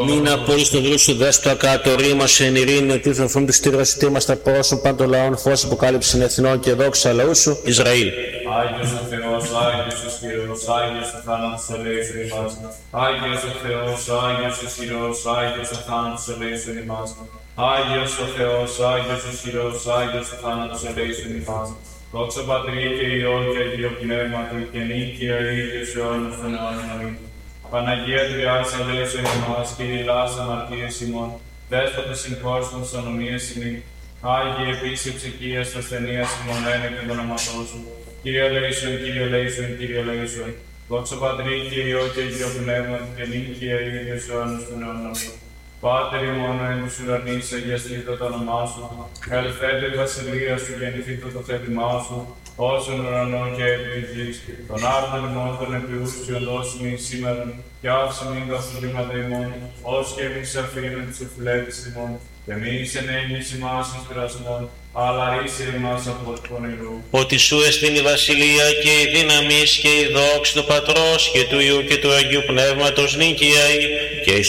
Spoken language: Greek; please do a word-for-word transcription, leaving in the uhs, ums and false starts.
Μην απόλυς το δούλο σου δέσποινα κάτω ρήμα σε εν ειρήνη, ότι θα φουν τους τύρος τι μας τα πρόσωπα των λαών, φως αποκάλυψη εθνών και δόξα λαού σου, Ισραήλ. Άγιος ο Θεός, Άγιος ο Ισχυρός, Άγιος ο θάνατος ελέησον ημάς. Άγιος ο Θεός, Άγιος ο Ισχυρός, Άγιος ο θάνατος ελέησον ημάς. Άγιος ο Θεός, Άγιος ο Ισχυρός, Άγιος ο θάνατος ελέησον ημάς. Δόξα Πατρί και Υιό και Αγίο Πνεύματι και νίκαια ίδιος αιώνας των αιώνων. Αμήν. Παναγία Τριάς ελέησον ημάς, Κύριε Λάς αμαρτίες ημών, Δέσποτε συγχώρησον της ανομίας ημών. Άγιε επίσης ψυχίας τα ασθενείας ημών ένεκεν τον όματό σου. Κύριε ελέησον, Κύριε ελέησον, Κύριε ελέησον. Δόξα Πατρί και Υιό και Αγίο Πνεύματι και νίκαια ίδιος αιώνας των αιώνων. Πάτερ ημών εν τους ουρανείς, αγιαστήτω το όνομά σου. Ελθέτω η βασιλεία σου, γεννηθήτω το θέλημά σου, όσον ουρανό και επί της γης. Τον άρτον ημών των επιούσιων δώσου μην σήμερον, και άφησε μην τα φρήματα ημών, ως και εμείς αφήνουμε τους οφειλέτες ημών. Και μη εις ενέγγις ημάς εις πειρασμών, αλλά ρίσε ημάς από του πονηρού. Ότι σου εστίν η βασιλεία και η δύναμις και η δόξη του Πατρός και του Υιού και του Αγίου Πνεύματος νίκαια και εις